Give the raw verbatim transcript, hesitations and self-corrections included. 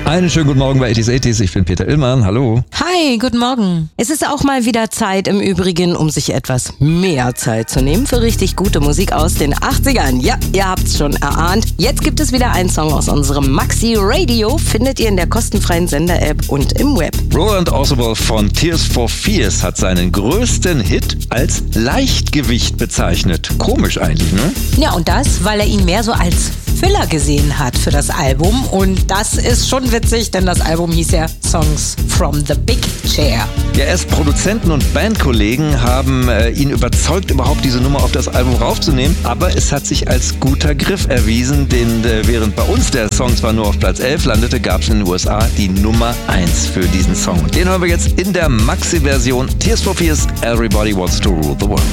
Einen schönen guten Morgen bei achtzig achtzig. Ich bin Peter Illmann. Hallo. Hi, guten Morgen. Es ist auch mal wieder Zeit im Übrigen, um sich etwas mehr Zeit zu nehmen für richtig gute Musik aus den achtzigern. Ja, ihr habt's schon erahnt. Jetzt gibt es wieder einen Song aus unserem Maxi Radio. Findet ihr in der kostenfreien Sender-App und im Web. Roland Orzabal von Tears for Fears hat seinen größten Hit als Leichtgewicht bezeichnet. Komisch eigentlich, ne? Ja, und das, weil er ihn mehr so als Filler gesehen hat für das Album. Und das ist schon witzig, denn das Album hieß ja Songs from the Big Chair. Ja, erst Produzenten und Bandkollegen haben äh, ihn überzeugt, überhaupt diese Nummer auf das Album raufzunehmen. Aber es hat sich als guter Griff erwiesen, denn äh, während bei uns der Song zwar nur auf Platz elf landete, gab es in den U S A die Nummer eins für diesen Song. Und den hören wir jetzt in der Maxi-Version. Tears for Fears, Everybody Wants to Rule the World.